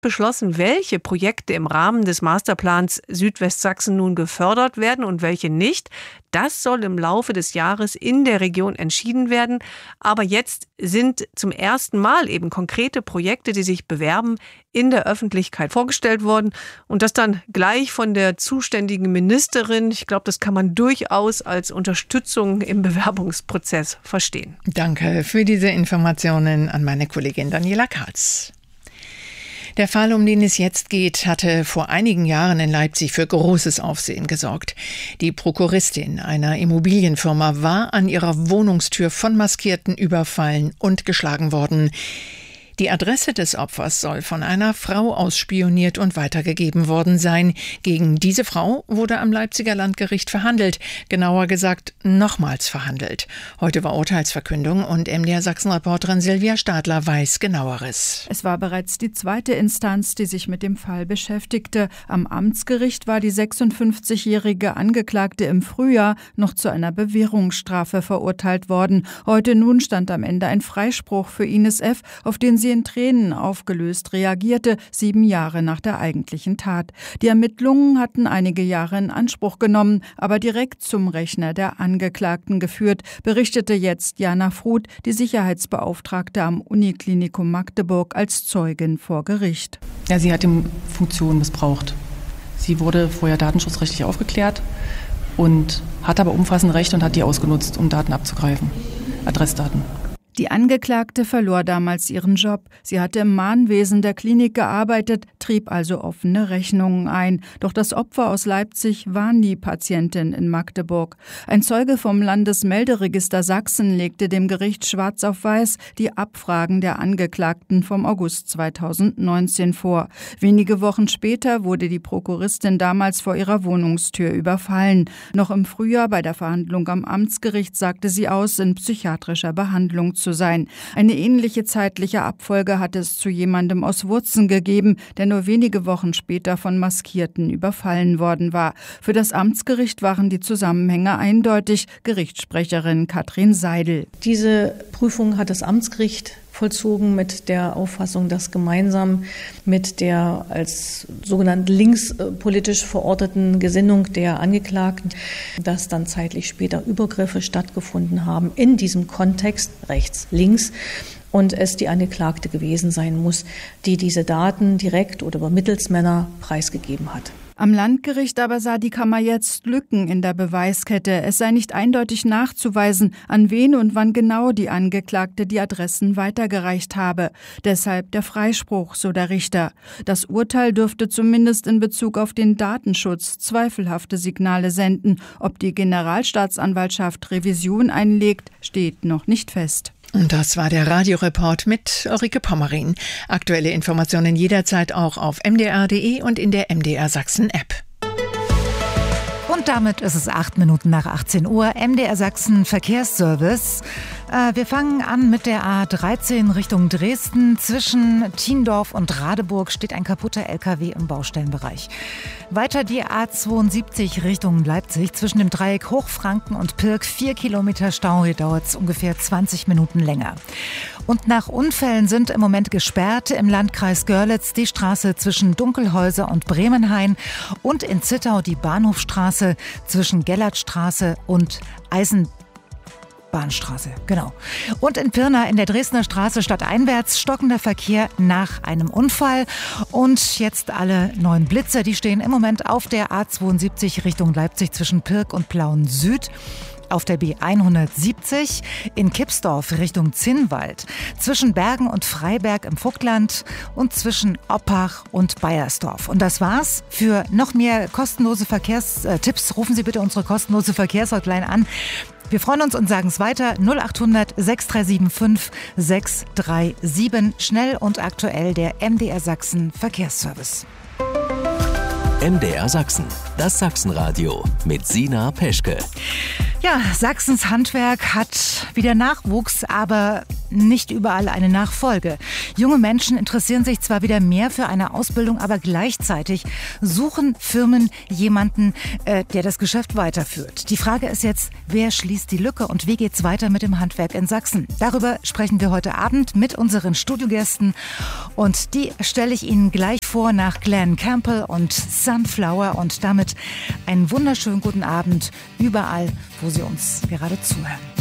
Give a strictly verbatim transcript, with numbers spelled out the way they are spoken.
beschlossen, welche Projekte im Rahmen des Masterplans Südwestsachsen nun gefördert werden und welche nicht. Das soll im Laufe des Jahres in der Region entschieden werden. Aber jetzt sind zum ersten Mal eben konkrete Projekte, die sich bewerben, in der Öffentlichkeit vorgestellt worden. Und das dann gleich von der zuständigen Ministerin. Ich glaube, das kann man durchaus als Unterstützung im Bewerbungsprozess verstehen. Danke für diese Informationen an meine Kollegin Daniela Katz. Der Fall, um den es jetzt geht, hatte vor einigen Jahren in Leipzig für großes Aufsehen gesorgt. Die Prokuristin einer Immobilienfirma war an ihrer Wohnungstür von Maskierten überfallen und geschlagen worden. Die Adresse des Opfers soll von einer Frau ausspioniert und weitergegeben worden sein. Gegen diese Frau wurde am Leipziger Landgericht verhandelt, genauer gesagt nochmals verhandelt. Heute war Urteilsverkündung und M D R Sachsen-Reporterin Silvia Stadler weiß Genaueres. Es war bereits die zweite Instanz, die sich mit dem Fall beschäftigte. Am Amtsgericht war die sechsundfünfzigjährige Angeklagte im Frühjahr noch zu einer Bewährungsstrafe verurteilt worden. Heute nun stand am Ende ein Freispruch für Ines F., auf den sie in Tränen aufgelöst reagierte, sieben Jahre nach der eigentlichen Tat. Die Ermittlungen hatten einige Jahre in Anspruch genommen, aber direkt zum Rechner der Angeklagten geführt, berichtete jetzt Jana Fruth, die Sicherheitsbeauftragte am Uniklinikum Magdeburg, als Zeugin vor Gericht. Ja, sie hat die Funktion missbraucht. Sie wurde vorher datenschutzrechtlich aufgeklärt und hat aber umfassende Rechte und hat die ausgenutzt, um Daten abzugreifen, Adressdaten. Die Angeklagte verlor damals ihren Job. Sie hatte im Mahnwesen der Klinik gearbeitet, trieb also offene Rechnungen ein. Doch das Opfer aus Leipzig war nie Patientin in Magdeburg. Ein Zeuge vom Landesmelderegister Sachsen legte dem Gericht schwarz auf weiß die Abfragen der Angeklagten vom August zweitausendneunzehn vor. Wenige Wochen später wurde die Prokuristin damals vor ihrer Wohnungstür überfallen. Noch im Frühjahr bei der Verhandlung am Amtsgericht sagte sie aus, in psychiatrischer Behandlung zu sein. Eine ähnliche zeitliche Abfolge hatte es zu jemandem aus Wurzen gegeben, der nur wenige Wochen später von Maskierten überfallen worden war. Für das Amtsgericht waren die Zusammenhänge eindeutig. Gerichtssprecherin Katrin Seidel. Diese Prüfung hat das Amtsgericht vollzogen mit der Auffassung, dass gemeinsam mit der als sogenannt linkspolitisch verorteten Gesinnung der Angeklagten, dass dann zeitlich später Übergriffe stattgefunden haben in diesem Kontext rechts, links, und es die Angeklagte gewesen sein muss, die diese Daten direkt oder über Mittelsmänner preisgegeben hat. Am Landgericht aber sah die Kammer jetzt Lücken in der Beweiskette. Es sei nicht eindeutig nachzuweisen, an wen und wann genau die Angeklagte die Adressen weitergereicht habe. Deshalb der Freispruch, so der Richter. Das Urteil dürfte zumindest in Bezug auf den Datenschutz zweifelhafte Signale senden. Ob die Generalstaatsanwaltschaft Revision einlegt, steht noch nicht fest. Und das war der Radioreport mit Ulrike Pommerin. Aktuelle Informationen jederzeit auch auf m d r punkt d e und in der M D R Sachsen App. Und damit ist es acht Minuten nach achtzehn Uhr. M D R Sachsen Verkehrsservice. Äh, wir fangen an mit der A dreizehn Richtung Dresden. Zwischen Thiendorf und Radeburg steht ein kaputter L K W im Baustellenbereich. Weiter die A zweiundsiebzig Richtung Leipzig. Zwischen dem Dreieck Hochfranken und Pirk vier Kilometer Stau. Hier dauert es ungefähr zwanzig Minuten länger. Und nach Unfällen sind im Moment gesperrt im Landkreis Görlitz die Straße zwischen Dunkelhäuser und Bremenhain und in Zittau die Bahnhofstraße zwischen Gellertstraße und Eisenbahnstraße. Genau. Und in Pirna in der Dresdner Straße stadteinwärts stockender Verkehr nach einem Unfall. Und jetzt alle neuen Blitzer, die stehen im Moment auf der A zweiundsiebzig Richtung Leipzig zwischen Pirk und Plauen Süd. Auf der B hundertsiebzig in Kipsdorf Richtung Zinnwald, zwischen Bergen und Freiberg im Vogtland und zwischen Oppach und Baiersdorf. Und das war's. Für noch mehr kostenlose Verkehrstipps rufen Sie bitte unsere kostenlose Verkehrshotline an. Wir freuen uns und sagen es weiter. null achthundert sechs drei sieben fünf sechs drei sieben. Schnell und aktuell der M D R Sachsen Verkehrsservice. M D R Sachsen, das Sachsenradio mit Sina Peschke. Ja, Sachsens Handwerk hat wieder Nachwuchs, aber nicht überall eine Nachfolge. Junge Menschen interessieren sich zwar wieder mehr für eine Ausbildung, aber gleichzeitig suchen Firmen jemanden, äh, der das Geschäft weiterführt. Die Frage ist jetzt, wer schließt die Lücke und wie geht's weiter mit dem Handwerk in Sachsen? Darüber sprechen wir heute Abend mit unseren Studiogästen und die stelle ich Ihnen gleich vor nach Glen Campbell und Sunflower und damit einen wunderschönen guten Abend überall, wo Sie uns gerade zuhören.